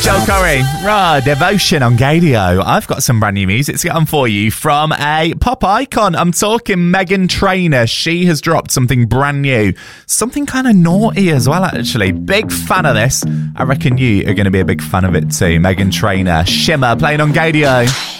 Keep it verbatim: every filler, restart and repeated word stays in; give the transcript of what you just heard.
Joel Corey, Rah, Devotion on Gadio. I've got some brand new music to get on for you from a pop icon. I'm talking Meghan Trainor. She has dropped something brand new. Something kind of naughty as well, actually. Big fan of this. I reckon you are going to be a big fan of it too. Meghan Trainor, Shimmer, playing on Gadio.